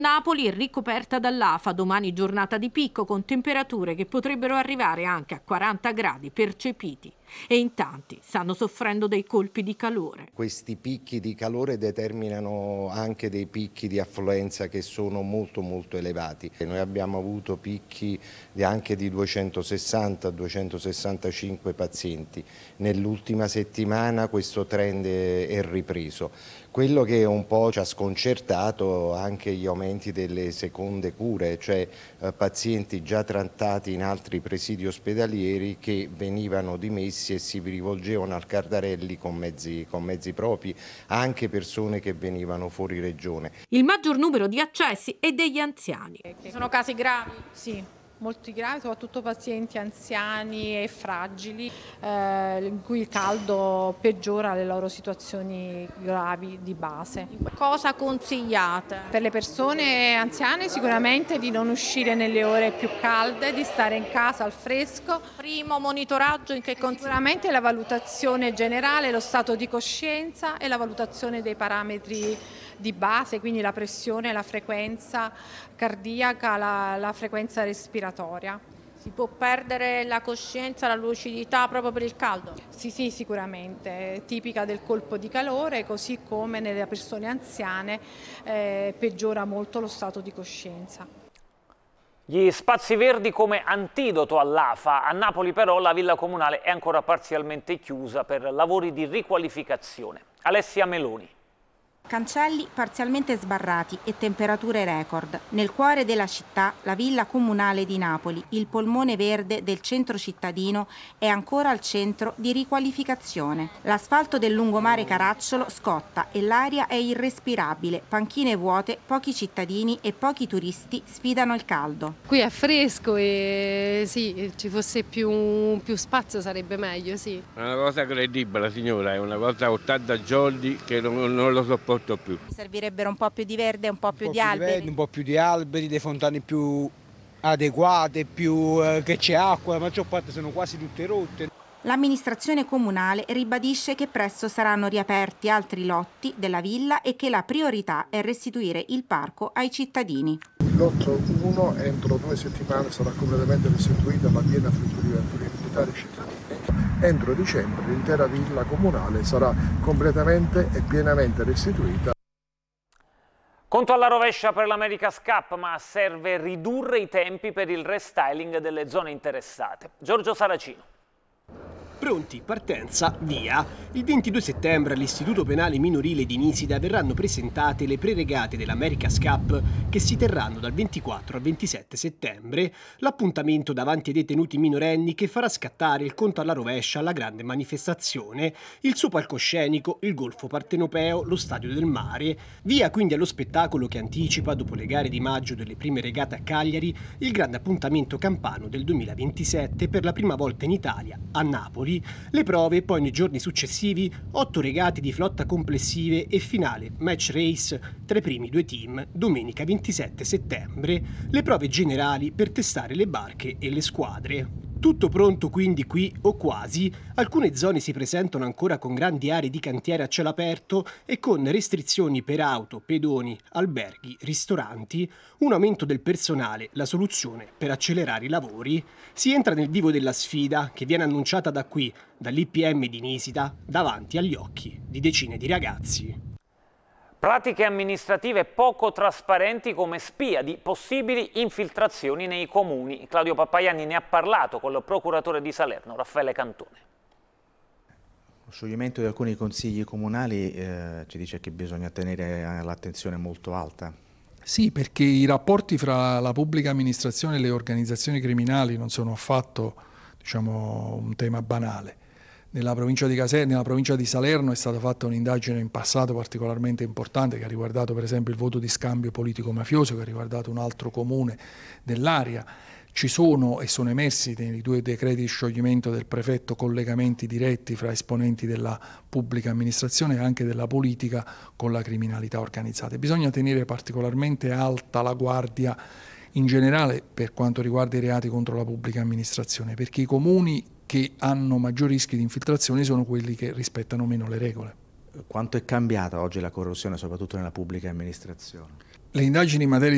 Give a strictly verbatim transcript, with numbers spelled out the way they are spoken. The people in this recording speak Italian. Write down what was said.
Napoli è ricoperta dall'A F A, domani giornata di picco con temperature che potrebbero arrivare anche a quaranta gradi percepiti e in tanti stanno soffrendo dei colpi di calore. Questi picchi di calore determinano anche dei picchi di affluenza che sono molto molto elevati. E noi abbiamo avuto picchi di anche di duecentosessanta duecentosessantacinque pazienti. Nell'ultima settimana questo trend è ripreso. Quello che un po' ci ha sconcertato anche gli aumenti delle seconde cure, cioè eh, pazienti già trattati in altri presidi ospedalieri che venivano dimessi e si rivolgevano al Cardarelli con mezzi, con mezzi propri, anche persone che venivano fuori regione. Il maggior numero di accessi è degli anziani. Ci sono casi gravi? Sì. Molti gravi, soprattutto pazienti anziani e fragili, eh, in cui il caldo peggiora le loro situazioni gravi di base. Cosa consigliate? Per le persone anziane sicuramente di non uscire nelle ore più calde, di stare in casa al fresco. Primo monitoraggio in che consiste? Sicuramente la valutazione generale, lo stato di coscienza e la valutazione dei parametri di base, quindi la pressione, la frequenza cardiaca, la, la frequenza respiratoria. Si può perdere la coscienza, la lucidità proprio per il caldo? Sì, sì, sicuramente, è tipica del colpo di calore, così come nelle persone anziane eh, peggiora molto lo stato di coscienza. Gli spazi verdi come antidoto all'A F A. A Napoli però la villa comunale è ancora parzialmente chiusa per lavori di riqualificazione. Alessia Meloni. Cancelli parzialmente sbarrati e temperature record. Nel cuore della città, la villa comunale di Napoli, il polmone verde del centro cittadino, è ancora al centro di riqualificazione. L'asfalto del lungomare Caracciolo scotta e l'aria è irrespirabile. Panchine vuote, pochi cittadini e pochi turisti sfidano il caldo. Qui è fresco e sì, ci fosse più, più spazio sarebbe meglio, sì. È una cosa credibile, signora, è una cosa a ottanta giorni che non, non lo sopporto più. Servirebbero un po' più di verde, un po' più un po di più alberi. Di verde, un po' più di alberi, dei fontane più adeguate, più eh, che c'è acqua, la maggior parte sono quasi tutte rotte. L'amministrazione comunale ribadisce che presto saranno riaperti altri lotti della villa e che la priorità è restituire il parco ai cittadini. Il lotto uno entro due settimane sarà completamente restituito alla piena fruibilità dei cittadini. Entro dicembre l'intera villa comunale sarà completamente e pienamente restituita. Conto alla rovescia per l'America's Cup, ma serve ridurre i tempi per il restyling delle zone interessate. Giorgio Saracino. Pronti, partenza, via. Il ventidue settembre all'Istituto Penale Minorile di Nisida verranno presentate le preregate dell'America's Cup che si terranno dal ventiquattro al ventisette settembre, l'appuntamento davanti ai detenuti minorenni che farà scattare il conto alla rovescia alla grande manifestazione, il suo palcoscenico, il Golfo Partenopeo, lo Stadio del Mare, via quindi allo spettacolo che anticipa, dopo le gare di maggio delle prime regate a Cagliari, il grande appuntamento campano del duemilaventisette per la prima volta in Italia, a Napoli. Le prove e poi nei giorni successivi otto regate di flotta complessive e finale match race tra i primi due team domenica ventisette settembre, le prove generali per testare le barche e le squadre. Tutto pronto quindi qui o quasi, alcune zone si presentano ancora con grandi aree di cantiere a cielo aperto e con restrizioni per auto, pedoni, alberghi, ristoranti, un aumento del personale, la soluzione per accelerare i lavori. Si entra nel vivo della sfida che viene annunciata da qui, dall'I P M di Nisida, davanti agli occhi di decine di ragazzi. Pratiche amministrative poco trasparenti come spia di possibili infiltrazioni nei comuni. Claudio Pappaiani ne ha parlato con il procuratore di Salerno, Raffaele Cantone. Lo scioglimento di alcuni consigli comunali eh, ci dice che bisogna tenere l'attenzione molto alta. Sì, perché i rapporti fra la pubblica amministrazione e le organizzazioni criminali non sono affatto, diciamo, un tema banale. Nella provincia di Caserta, nella provincia di Salerno è stata fatta un'indagine in passato particolarmente importante che ha riguardato per esempio il voto di scambio politico-mafioso, che ha riguardato un altro comune dell'area. Ci sono e sono emersi nei due decreti di scioglimento del prefetto collegamenti diretti fra esponenti della pubblica amministrazione e anche della politica con la criminalità organizzata. Bisogna tenere particolarmente alta la guardia in generale per quanto riguarda i reati contro la pubblica amministrazione, perché i comuni che hanno maggiori rischi di infiltrazione sono quelli che rispettano meno le regole. Quanto è cambiata oggi la corruzione, soprattutto nella pubblica amministrazione? Le indagini in materia